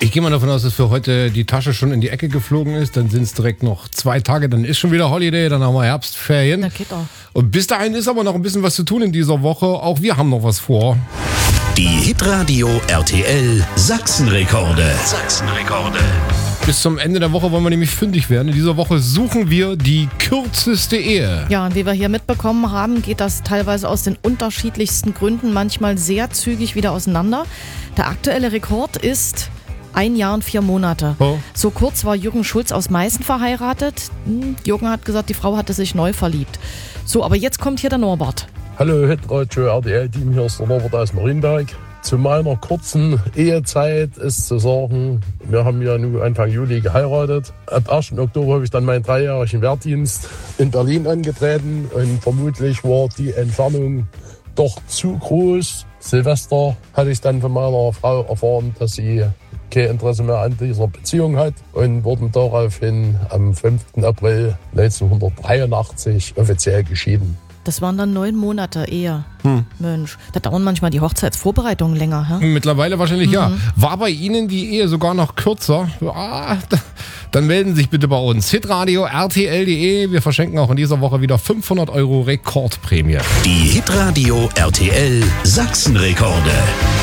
Ich gehe mal davon aus, dass für heute die Tasche schon in die Ecke geflogen ist. Dann sind es direkt noch 2 Tage, dann ist schon wieder Holiday, dann haben wir Herbstferien. Na, geht auch. Und bis dahin ist aber noch ein bisschen was zu tun in dieser Woche. Auch wir haben noch was vor. Die Hitradio RTL Sachsenrekorde. Sachsenrekorde. Bis zum Ende der Woche wollen wir nämlich fündig werden. In dieser Woche suchen wir die kürzeste Ehe. Ja, und wie wir hier mitbekommen haben, geht das teilweise aus den unterschiedlichsten Gründen manchmal sehr zügig wieder auseinander. Der aktuelle Rekord ist 1 Jahr und 4 Monate. Oh. So kurz war Jürgen Schulz aus Meißen verheiratet. Jürgen hat gesagt, die Frau hatte sich neu verliebt. So, aber jetzt kommt hier der Norbert. Hallo Hitradio RTL-Team, hier ist der Norbert aus Marienberg. Zu meiner kurzen Ehezeit ist zu sagen, wir haben ja nun Anfang Juli geheiratet. Ab 1. Oktober habe ich dann meinen 3-jährigen Wehrdienst in Berlin angetreten und vermutlich war die Entfernung doch zu groß. Silvester hatte ich dann von meiner Frau erfahren, dass sie kein Interesse mehr an dieser Beziehung hat und wurden daraufhin am 5. April 1983 offiziell geschieden. Das waren dann 9 Monate Ehe. Mensch, da dauern manchmal die Hochzeitsvorbereitungen länger. Hä? Mittlerweile wahrscheinlich ja. War bei Ihnen die Ehe sogar noch kürzer? Dann melden Sie sich bitte bei uns. Hitradio RTL.de. Wir verschenken auch in dieser Woche wieder 500 € Rekordprämie. Die Hitradio RTL Sachsenrekorde.